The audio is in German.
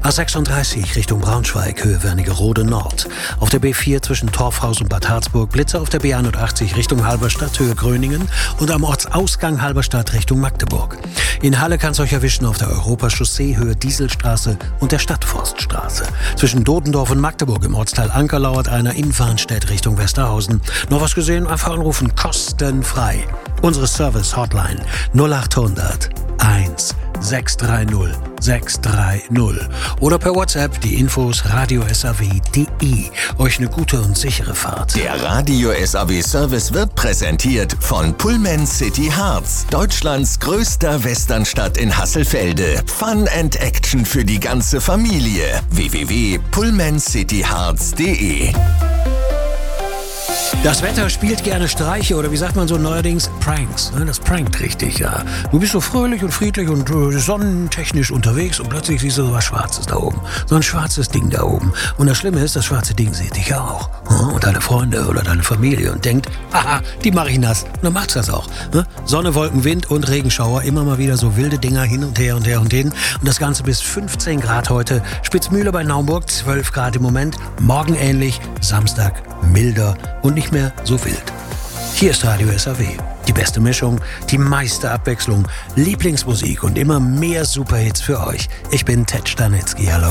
A36 Richtung Braunschweig, Höhe Wernigerode Nord. Auf der B4 zwischen Torfhaus und Bad Harzburg, Blitzer auf der B81 Richtung Halberstadt, Höhe Gröningen und am Ortsausgang Halberstadt Richtung Magdeburg. In Halle kann es euch erwischen auf der Europachaussee, Höhe Dieselstraße und der Stadtforststraße. Zwischen Dodendorf und Magdeburg im Ortsteil Anker lauert einer, in Warnstedt Richtung Westerhausen. Noch was gesehen? Einfach anrufen, kostenfrei. Unsere Service-Hotline 0800 1 630 630 oder per WhatsApp die Infos radiosaw.de. Euch eine gute und sichere Fahrt. Der Radio SAW Service wird präsentiert von Pullman City Harz, Deutschlands größter Westernstadt in Hasselfelde. Fun and Action für die ganze Familie. www.pullmancityharz.de. Das Wetter spielt gerne Streiche oder wie sagt man so neuerdings, Pranks. Das prankt richtig, ja. Du bist so fröhlich und friedlich und sonnentechnisch unterwegs und plötzlich siehst du so was Schwarzes da oben. So ein schwarzes Ding da oben. Und das Schlimme ist, das schwarze Ding sieht dich auch. Und deine Freunde oder deine Familie und denkt, haha, die mach ich nass. Und dann macht's das auch. Sonne, Wolken, Wind und Regenschauer. Immer mal wieder so wilde Dinger hin und her und her und hin. Und das Ganze bis 15 Grad heute. Spitzmühle bei Naumburg, 12 Grad im Moment. Morgen ähnlich, Samstag milder und nicht mehr so wild. Hier ist Radio SAW. Die beste Mischung, die meiste Abwechslung, Lieblingsmusik und immer mehr Superhits für euch. Ich bin Ted Stanitzky. Hallo.